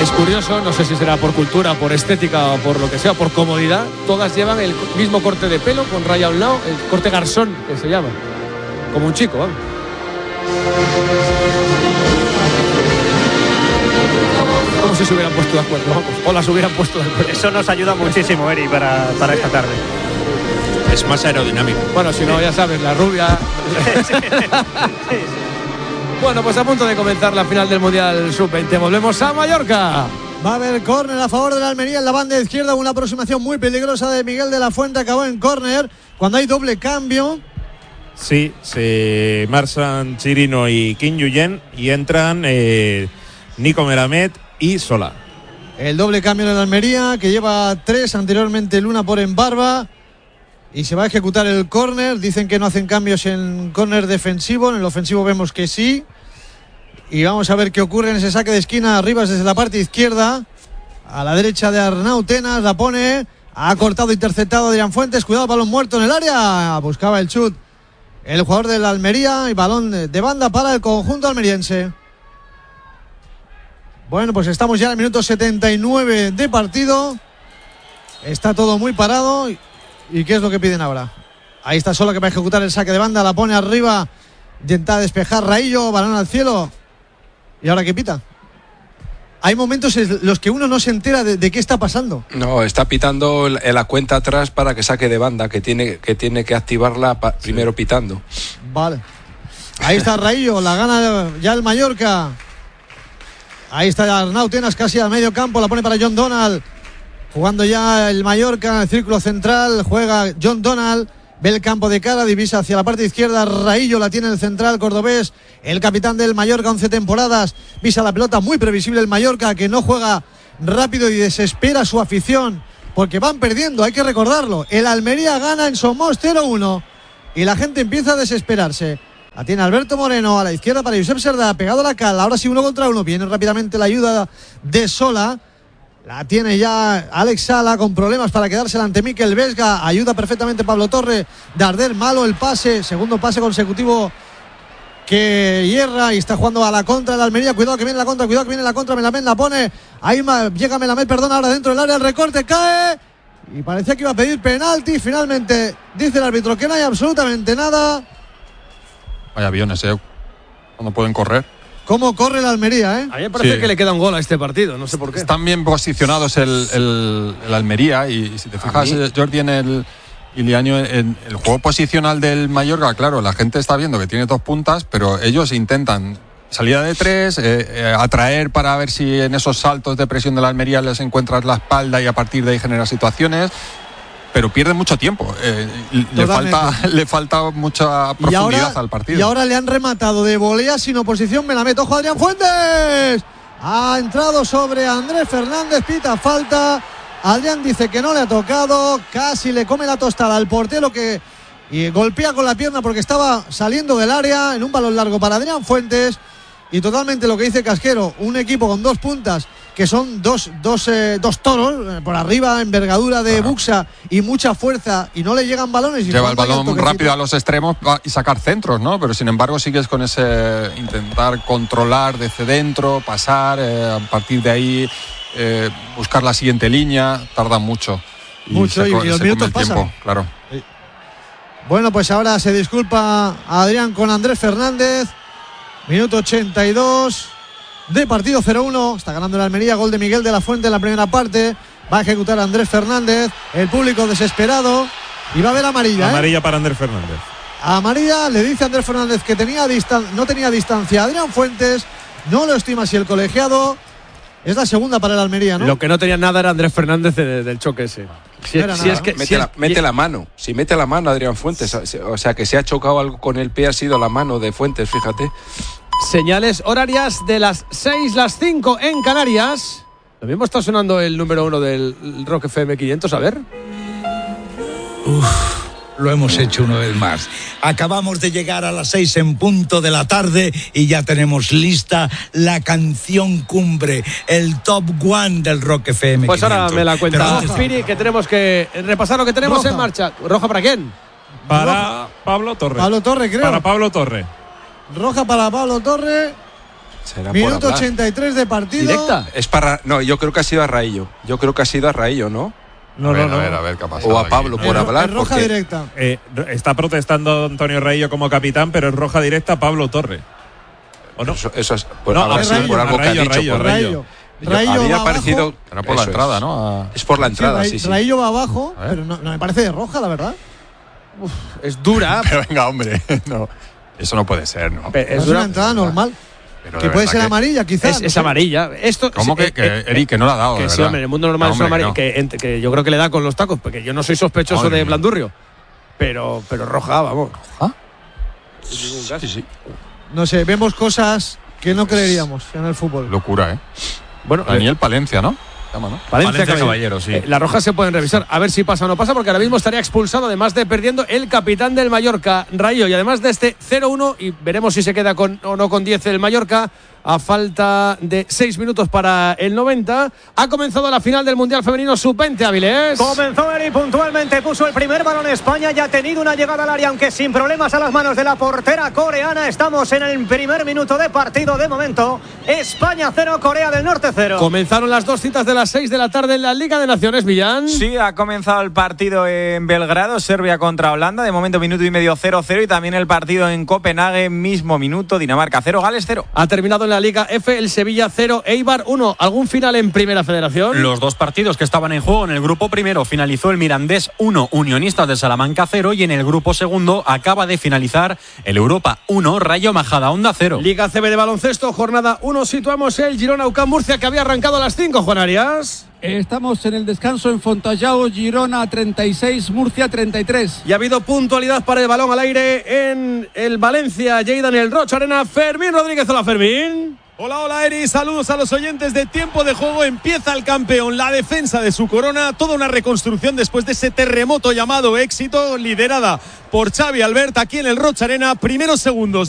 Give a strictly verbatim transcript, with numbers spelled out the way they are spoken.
Es curioso, no sé si será por cultura, por estética o por lo que sea, por comodidad. Todas llevan el mismo corte de pelo con raya a un lado, el corte garzón que se llama. Como un chico, vamos. Como si se hubieran puesto de acuerdo, vamos. O las hubieran puesto de acuerdo. Eso nos ayuda muchísimo, Eri, para, para esta tarde. Es más aerodinámico. Bueno, si no, ya sabes, la rubia. Sí, sí, sí. Bueno, pues a punto de comenzar la final del Mundial sub veinte. Volvemos a Mallorca. Va a haber córner a favor de la Almería en la banda izquierda. Una aproximación muy peligrosa de Miguel de la Fuente. Acabó en córner cuando hay doble cambio. Sí, se marchan Chirino y Kim Yuyen y entran eh, Nico Melamed y Solá. El doble cambio en la Almería, que lleva tres, anteriormente Luna por Embarba. Y se va a ejecutar el córner. Dicen que no hacen cambios en córner defensivo. En el ofensivo vemos que sí. Y vamos a ver qué ocurre en ese saque de esquina. Arribas desde la parte izquierda. A la derecha de Arnau Tenas. La pone. Ha cortado, interceptado Adrián Fuentes. Cuidado, balón muerto en el área. Buscaba el chut el jugador de la Almería. Y balón de banda para el conjunto almeriense. Bueno, pues estamos ya en el minuto setenta y nueve de partido. Está todo muy parado. ¿Y qué es lo que piden ahora? Ahí está Solá, que va a ejecutar el saque de banda. La pone arriba. Intenta despejar Raillo. Balón al cielo. ¿Y ahora qué pita? Hay momentos en los que uno no se entera de, de qué está pasando. No, está pitando la cuenta atrás para que saque de banda, que tiene que, tiene que activarla pa, primero pitando. Vale. Ahí está Raillo. La gana ya el Mallorca. Ahí está Arnau Tenas casi al medio campo. La pone para John Donald. Jugando ya el Mallorca en el círculo central. Juega John Donald. Ve el campo de cara. Divisa hacia la parte izquierda. Raillo la tiene en el central cordobés. El capitán del Mallorca, once temporadas. Visa la pelota. Muy previsible el Mallorca, que no juega rápido y desespera a su afición. Porque van perdiendo, hay que recordarlo. El Almería gana en Somos cero uno. Y la gente empieza a desesperarse. La tiene Alberto Moreno a la izquierda para Josep Serdá. Pegado a la cal. Ahora sí uno contra uno. Viene rápidamente la ayuda de Solá. La tiene ya Alex Sala con problemas para quedársela ante Mikel Vesga. Ayuda perfectamente Pablo Torre. Darder, malo el pase. Segundo pase consecutivo que hierra y está jugando a la contra de Almería. Cuidado que viene la contra, cuidado que viene la contra. Melamed la pone. Ahí llega Melamed, perdón, ahora dentro del área. El recorte cae. Y parecía que iba a pedir penalti. Finalmente dice el árbitro que no hay absolutamente nada. Vaya aviones, eh. Cuando pueden correr. ¿Cómo corre la Almería, eh? A mí me parece sí. que le queda un gol a este partido, no sé por qué. Están bien posicionados el, el, el Almería y, y si te fijas, Jordi, en el Ilianio, en el juego posicional del Mallorca, claro, la gente está viendo que tiene dos puntas, pero ellos intentan salida de tres, eh, eh, atraer para ver si en esos saltos de presión de la Almería les encuentras la espalda y a partir de ahí generar situaciones. Pero pierde mucho tiempo, eh, le, falta, le falta mucha profundidad ahora, al partido. Y ahora le han rematado de volea sin oposición Melamed. ¡Ojo, Adrián Fuentes! Ha entrado sobre Andrés Fernández, pita falta. Adrián dice que no le ha tocado, casi le come la tostada al portero que y golpea con la pierna porque estaba saliendo del área en un balón largo para Adrián Fuentes. Y totalmente lo que dice Casquero, un equipo con dos puntas que son dos, dos, eh, dos toros eh, por arriba, envergadura de claro. Buxa y mucha fuerza y no le llegan balones. Y lleva el balón rápido a los extremos y sacar centros, ¿no? Pero sin embargo sigues con ese intentar controlar desde dentro, pasar, eh, a partir de ahí eh, buscar la siguiente línea, tarda mucho. Y mucho se, y, y los minutos el pasan. Tiempo, claro. Sí. Bueno, pues ahora se disculpa Adrián con Andrés Fernández. Minuto ochenta y dos de partido, cero uno. Está ganando la Almería, gol de Miguel de la Fuente en la primera parte. Va a ejecutar a Andrés Fernández. El público desesperado. Y va a haber amarilla. Amarilla ¿eh? para Andrés Fernández. Amarilla, le dice a Andrés Fernández que tenía distan- no tenía distancia. Adrián Fuentes no lo estima así el colegiado. Es la segunda para el Almería, ¿no? Lo que no tenía nada era Andrés Fernández de, del choque ese. Si, no si es que, mete, si la, es, mete la mano. Si mete la mano Adrián Fuentes. O sea, que se ha chocado algo con el pie, ha sido la mano de Fuentes, fíjate. Señales horarias de las seis, las cinco en Canarias. Lo mismo está sonando el número uno del Rock F M quinientos, a ver. Uf, lo hemos hecho una vez más. Acabamos de llegar a las seis en punto de la tarde y ya tenemos lista la canción cumbre, el top one del Rock F M. Pues ahora me la cuenta Spiri, que tenemos que repasar lo que tenemos Roja. en marcha. ¿Roja para quién? Para Roja. Pablo Torre. Pablo Torre, creo. Para Pablo Torre. Roja para Pablo Torre. Será por Minuto hablar. ochenta y tres de partido. ¿Directa? Es para. No, yo creo que ha sido a Raillo. Yo creo que ha sido a Raillo, ¿no? No, a ver, no, no. a ver, a ver qué ha pasado O a aquí. Pablo por Es ro- hablar. es roja porque- directa. Eh, está protestando Antonio Raillo como capitán, pero es roja directa a Pablo Torre. ¿O no? Eso, eso es, pues No, habrá a sido Raillo, por algo a que ha Raillo, dicho. Raillo, por- Raillo. Raillo. Yo- Raillo a mí me va ha parecido. abajo. Era por la eso entrada, es. ¿no? A- Es por la entrada, Sí, sí, sí. Raillo va abajo, A ver. pero no, no me parece de roja, la verdad. Es dura. Pero venga, hombre, no. Eso no puede ser, ¿no? pe- Es, es una dura. entrada normal. Pero Que de puede verdad ser que- amarilla, quizás. Es, no es sé. amarilla. Esto, ¿Cómo que, eh, que eh, Eric, que no la ha dado? Que de sí, verdad? hombre, en el mundo normal No, es una hombre, amarilla. no. Que, ent- que yo creo que le da con los tacos, porque yo no soy sospechoso Madre de mía. Blandurrio. Pero, pero roja, vamos. ¿Ah? Sí, sí. No sé, vemos cosas que no creeríamos en el fútbol. Locura, ¿eh? Bueno, Daniel Palencia, ¿no? Se llama, ¿no? Valencia, Valencia Caballero. Caballero, sí. Eh, las rojas se pueden revisar, a ver si pasa o no pasa, porque ahora mismo estaría expulsado, además de perdiendo el capitán del Mallorca, Rayo, y además de este cero uno, y veremos si se queda con o no con diez el Mallorca, a falta de seis minutos para el noventa. Ha comenzado la final del Mundial Femenino sub veinte, Áviles. Comenzó Eri puntualmente, puso el primer balón España, ya ha tenido una llegada al área, aunque sin problemas a las manos de la portera coreana. Estamos en el primer minuto de partido de momento. España cero, Corea del Norte cero. Comenzaron las dos citas de las seis de la tarde en la Liga de Naciones, Millán. Sí, ha comenzado el partido en Belgrado, Serbia contra Holanda, de momento minuto y medio cero cero, y también el partido en Copenhague, mismo minuto, Dinamarca cero, Gales cero. Ha terminado en la Liga F el Sevilla cero, Eibar uno. ¿Algún final en Primera Federación? Los dos partidos que estaban en juego en el grupo primero finalizó el Mirandés uno, Unionistas de Salamanca cero, y en el grupo segundo acaba de finalizar el Europa uno, Rayo Majadahonda cero. Liga C B de baloncesto, jornada uno, situamos el Girona U C A M Murcia, que había arrancado a las cinco, Juan Arias. Estamos en el descanso en Fontallao, Girona treinta y seis, Murcia treinta y tres. Y ha habido puntualidad para el balón al aire en el Valencia, Lleida en el Rocha Arena. Fermín Rodríguez, hola Fermín. Hola, hola Eri, saludos a los oyentes de Tiempo de Juego. Empieza el campeón, la defensa de su corona, toda una reconstrucción después de ese terremoto llamado éxito, liderada por Xavi Albert aquí en el Rocha Arena, primeros segundos